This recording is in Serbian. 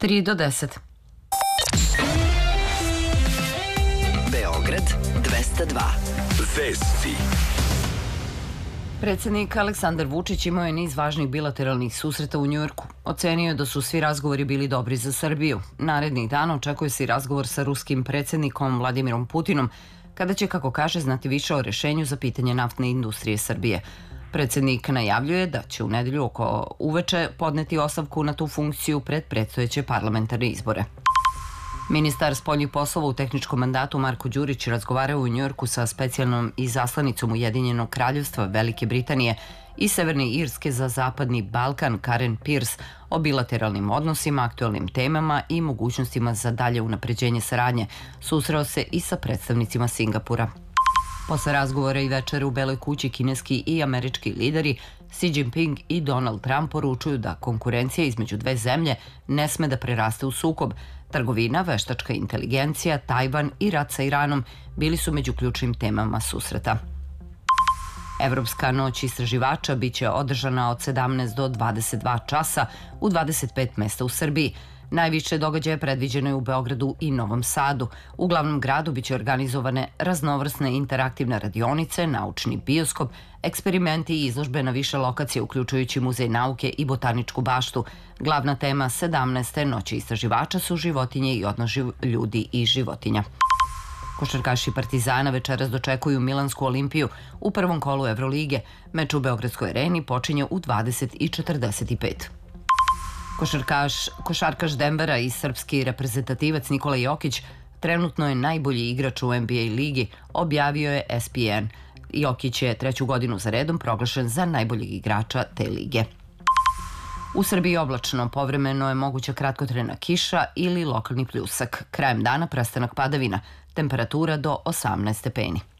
3 do 10. Beograd 202. Vesti. Predsjednik Aleksandar Vučić imao je niz važnih bilateralnih susreta u Njujorku. Ocenio je da su svi razgovori bili dobri za Srbiju. Narednih dana očekuje se i razgovor sa ruskim predsjednikom Vladimirom Putinom, kada će, kako kaže, znati više o rešenju za pitanje naftne industrije Srbije. Predsjednik najavljuje da će u nedelju oko uveče podneti ostavku na tu funkciju pred predstojeće parlamentarne izbore. Ministar spoljnih poslova u tehničkom mandatu Marko Đurić razgovarao u Njujorku sa specijalnom izaslanicom Ujedinjenog kraljevstva Velike Britanije i Severne Irske za Zapadni Balkan Karen Pierce o bilateralnim odnosima, aktualnim temama i mogućnostima za dalje unapređenje saradnje. Susreo se i sa predstavnicima Singapura. Posle razgovora i večere u Beloj kući kineski i američki lideri Xi Jinping i Donald Trump poručuju da konkurencija između dve zemlje ne sme da preraste u sukob. Trgovina, veštačka inteligencija, Tajvan i rat sa Iranom bili su među ključnim temama susreta. Evropska noć istraživača biće održana od 17 do 22 časa u 25 mesta u Srbiji. Najviše događaja predviđeno je u Beogradu i Novom Sadu. U glavnom gradu biće organizovane raznovrsne interaktivne radionice, naučni bioskop, eksperimenti i izložbe na više lokacije, uključujući Muzej nauke i Botaničku baštu. Glavna tema 17. noći istraživača su životinje i odnos ljudi i životinja. Košarkaši Partizana večeras dočekuju Milansku Olimpiju u prvom kolu Evrolige. Meč u Beogradskoj areni počinje u 20:45. Košarkaš Denvera i srpski reprezentativac Nikola Jokić trenutno je najbolji igrač u NBA ligi, objavio je ESPN. Jokić je 3. godinu za redom proglašen za najboljeg igrača te lige. U Srbiji oblačno, povremeno je moguća kratkotrajna kiša ili lokalni pljusak. Krajem dana prestanak padavina, temperatura do 18 stepeni.